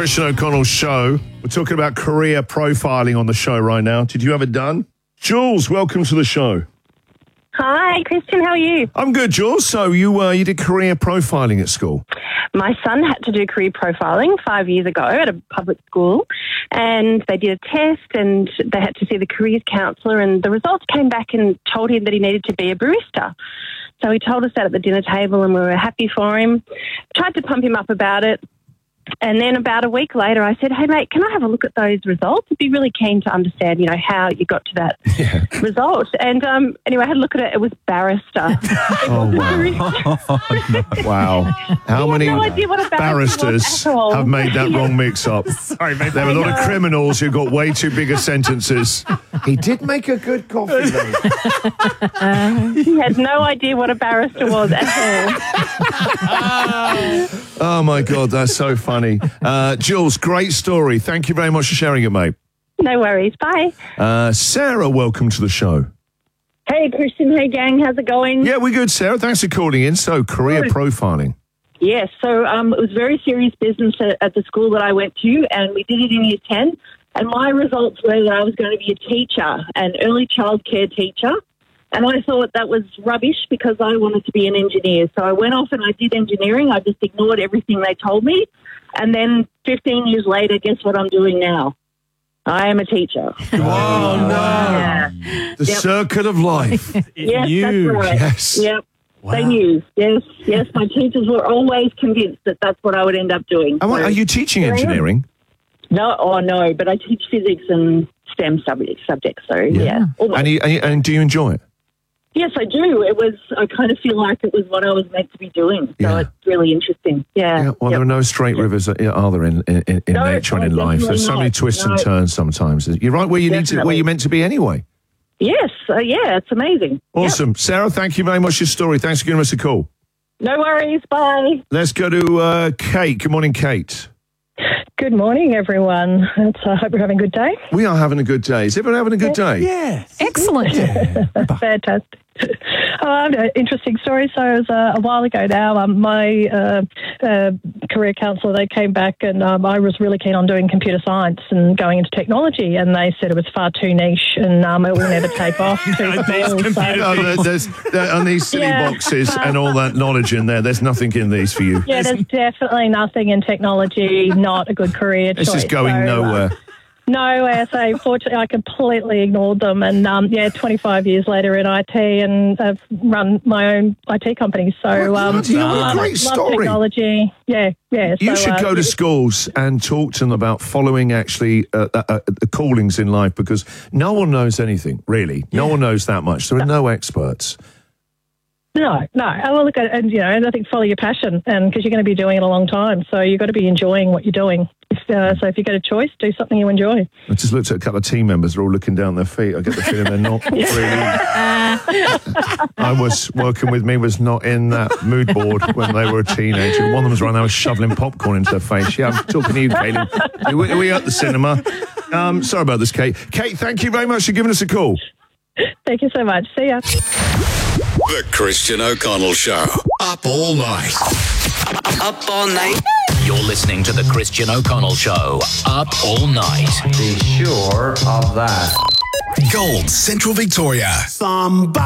Christian O'Connell Show. We're talking about career profiling on the show right now. Did you have it done? Jules, welcome to the show. Hi, Christian. How are you? I'm good, Jules. So you did career profiling at school? My son had to do career profiling 5 years ago at a public school, and they did a test and they had to see the careers counsellor, and the results came back and told him that he needed to be a barista. So he told us that at the dinner table and we were happy for him. Tried to pump him up about it. And then about a week later, I said, hey, mate, can I have a look at those results? I'd be really keen to understand, how you got to that result. And anyway, I had a look at it. It was barrister. Oh, wow. Wow. How many barristers have made that wrong mix-up? Sorry, mate. There were a lot of criminals who got way too big a sentences. He did make a good coffee, though. He had no idea what a barrister was at all. Oh, my God, that's so funny. Jules, great story. Thank you very much for sharing it, mate. No worries. Bye. Sarah, welcome to the show. Hey, Christian. Hey, gang. How's it going? Yeah, we're good, Sarah. Thanks for calling in. So, career profiling. Yes. So it was very serious business at the school that I went to, and we did it in year 10. And my results were that I was going to be a teacher, an early childcare teacher. And I thought that was rubbish because I wanted to be an engineer. So I went off and I did engineering. I just ignored everything they told me. And then 15 years later, guess what I'm doing now? I am a teacher. Oh, no. Yeah. The circle of life. Yes, that's right. Yes. Yep. Wow. They knew. Yes. My teachers were always convinced that that's what I would end up doing. And are you teaching engineering? No, but I teach physics and STEM subjects. So, yeah. And do you enjoy it? Yes, I do. I kind of feel like it was what I was meant to be doing. So it's really interesting. Yeah. Well, there are no straight rivers, are there, in nature and in life? There's so many twists and turns sometimes. You're right where you're meant to be anyway. Yes. It's amazing. Awesome. Yep. Sarah, tk you very much for your story. Thanks for giving us a call. No worries. Bye. Let's go to Kate. Good morning, Kate. Good morning, everyone. I hope you're having a good day. We are having a good day. Is everyone having a good day? Yes. Excellent. Yeah. Fantastic. An interesting story. So it was a while ago now. My career counsellor, they came back and I was really keen on doing computer science and going into technology, and they said it was far too niche and it will never take off. There's on these silly boxes and all that knowledge in there. There's nothing in these for you. Yeah, there's definitely nothing in technology. Not a good career choice. It's just going nowhere. Nowhere. So fortunately, I completely ignored them. And 25 years later in IT, and I've run my own IT company. So what a great story. Love technology. Yeah. You should go to schools and talk to them about following the callings in life, because no one knows anything, really. No one knows that much. There are no experts. No. I will look at it, and I think follow your passion, and because you're going to be doing it a long time, so you've got to be enjoying what you're doing. So if you get a choice, do something you enjoy. I just looked at a couple of team members. They're all looking down their feet. I get the feeling they're not really. Me was not in that mood board when they were a teenager. One of them was right now shoveling popcorn into their face. Yeah, I'm talking to you, Caitlin. Are we at the cinema? Sorry about this, Kate. Kate, thank you very much for giving us a call. Thank you so much. See ya. The Christian O'Connell Show. Up all night. Up all night. You're listening to The Christian O'Connell Show. Up all night. Be sure of that. Gold, Central Victoria.